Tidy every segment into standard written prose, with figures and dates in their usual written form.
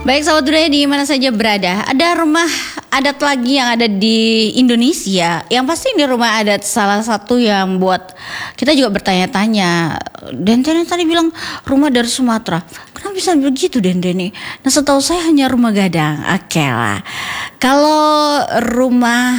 Baik sahabat budaya di mana saja berada, ada rumah adat lagi yang ada di Indonesia. Yang pasti ini rumah adat salah satu yang buat kita juga bertanya-tanya. Denten tadi bilang rumah dari Sumatera. Kenapa bisa begitu Denten? Nah setahu saya hanya rumah gadang. Oke lah. Kalau rumah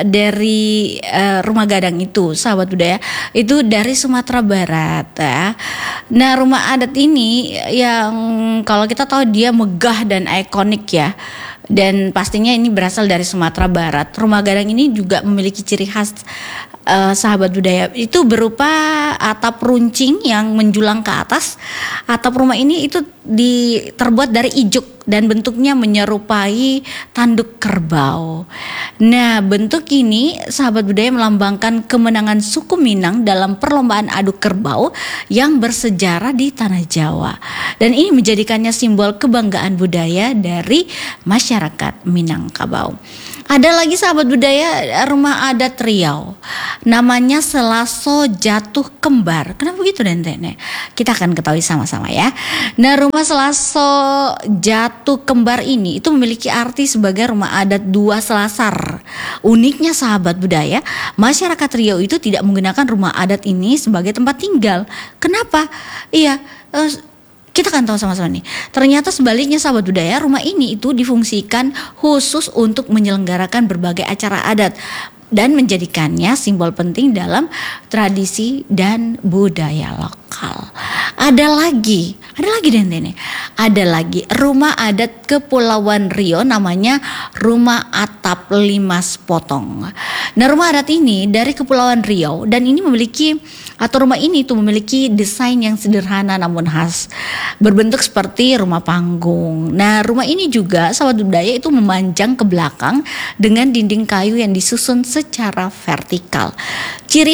dari rumah gadang itu sahabat budaya itu dari Sumatera Barat ya. Nah rumah adat ini yang kalau kita tahu dia megah dan ikonik ya. Dan pastinya ini berasal dari Sumatera Barat. Rumah gadang ini juga memiliki ciri khas sahabat budaya. Itu berupa atap runcing yang menjulang ke atas. Atap rumah ini itu terbuat dari ijuk dan bentuknya menyerupai tanduk kerbau. Nah, bentuk ini sahabat budaya melambangkan kemenangan suku Minang dalam perlombaan adu kerbau yang bersejarah di tanah Jawa. Dan ini menjadikannya simbol kebanggaan budaya dari masyarakat Minangkabau. Ada lagi sahabat budaya rumah adat Riau. Namanya Selaso Jatuh Kembar. Kenapa begitu Denten? Kita akan ketahui sama-sama ya. Nah, rumah Selaso Jatuh Kembar ini itu memiliki arti sebagai rumah adat dua selasar. Uniknya sahabat budaya, masyarakat Riau itu tidak menggunakan rumah adat ini sebagai tempat tinggal. Kenapa? Iya, kita kan tahu sama-sama nih. Ternyata sebaliknya sahabat budaya, rumah ini itu difungsikan khusus untuk menyelenggarakan berbagai acara adat dan menjadikannya simbol penting dalam tradisi dan budaya lokal. Ada lagi Denten. Ada lagi rumah adat Kepulauan Riau namanya Rumah Atap Limas Potong. Nah, rumah adat ini dari Kepulauan Riau dan ini rumah ini memiliki desain yang sederhana namun khas, berbentuk seperti rumah panggung. Nah, rumah ini juga sahabat budaya itu memanjang ke belakang dengan dinding kayu yang disusun secara vertikal. Ciri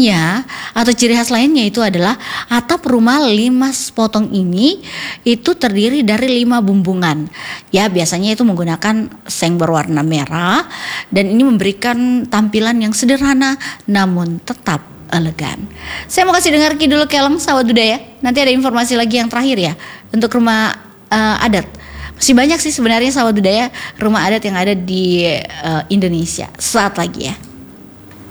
khas lainnya itu adalah atap rumah limas potong ini itu terdiri dari 5 bumbungan. Ya, biasanya itu menggunakan seng berwarna merah dan ini memberikan tampilan yang sederhana namun tetap elegan. Saya mau kasih dengar dulu keleng sahabat budaya. Nanti ada informasi lagi yang terakhir ya untuk rumah adat. Masih banyak sih sebenarnya sahabat budaya rumah adat yang ada di Indonesia. Saat lagi ya.